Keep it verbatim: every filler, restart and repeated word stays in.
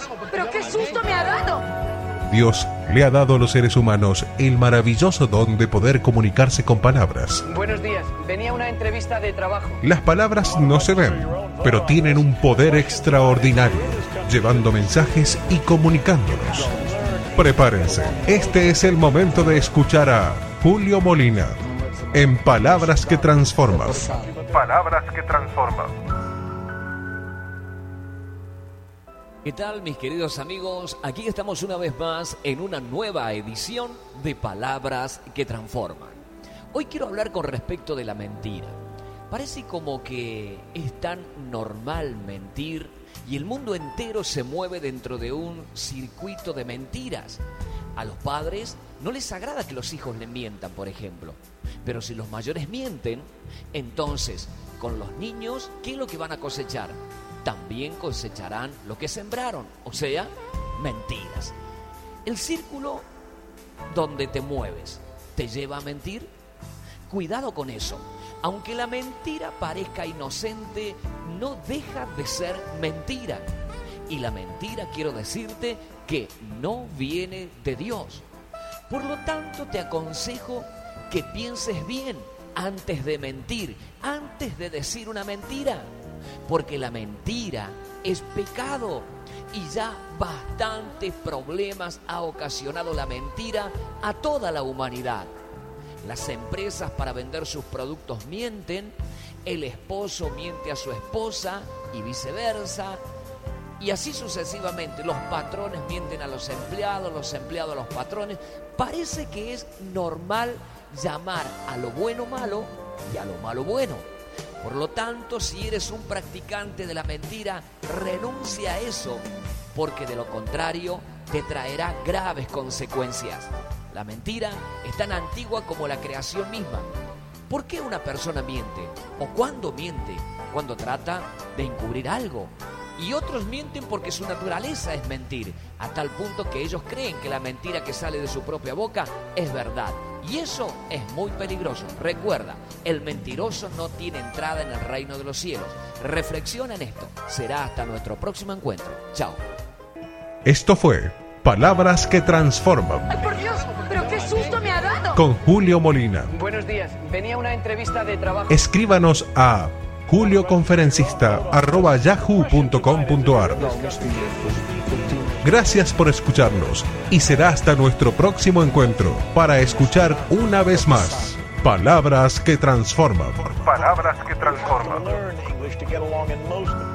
Dios! ¡Pero qué susto me ha dado! Dios le ha dado a los seres humanos el maravilloso don de poder comunicarse con palabras. Buenos días, venía a una entrevista de trabajo. Las palabras no se ven, pero tienen un poder extraordinario, llevando mensajes y comunicándolos. Prepárense, este es el momento de escuchar a Julio Molina en Palabras que Transforman. Palabras que Transforman. ¿Qué tal, mis queridos amigos? Aquí estamos una vez más en una nueva edición de Palabras que Transforman. Hoy quiero hablar con respecto de la mentira. Parece como que es tan normal mentir y el mundo entero se mueve dentro de un circuito de mentiras. A los padres no les agrada que los hijos le mientan, por ejemplo. Pero si los mayores mienten, entonces con los niños, ¿qué es lo que van a cosechar? También cosecharán lo que sembraron, o sea, mentiras. El círculo donde te mueves, ¿te lleva a mentir? Cuidado con eso. Aunque la mentira parezca inocente, no deja de ser mentira. Y la mentira, quiero decirte, que no viene de Dios. Por lo tanto, te aconsejo que pienses bien antes de mentir, antes de decir una mentira. Porque la mentira es pecado y ya bastantes problemas ha ocasionado la mentira a toda la humanidad. Las empresas para vender sus productos mienten, el esposo miente a su esposa y viceversa, y así sucesivamente. Los patrones mienten a los empleados, los empleados a los patrones. Parece que es normal llamar a lo bueno malo y a lo malo bueno. Por lo tanto, si eres un practicante de la mentira, renuncia a eso, porque de lo contrario te traerá graves consecuencias. La mentira es tan antigua como la creación misma. ¿Por qué una persona miente? ¿O cuándo miente? Cuando trata de encubrir algo. Y otros mienten porque su naturaleza es mentir, a tal punto que ellos creen que la mentira que sale de su propia boca es verdad. Y eso es muy peligroso. Recuerda, el mentiroso no tiene entrada en el reino de los cielos. Reflexiona en esto. Será hasta nuestro próximo encuentro. Chao. Esto fue Palabras que Transforman. ¡Ay, por Dios! ¡Pero qué susto me ha dado! Con Julio Molina. Buenos días, venía a una entrevista de trabajo. Escríbanos a julioconferencista arroba yahoo punto com punto ar. Gracias por escucharnos y será hasta nuestro próximo encuentro para escuchar una vez más Palabras que Transforman. Palabras que Transforman.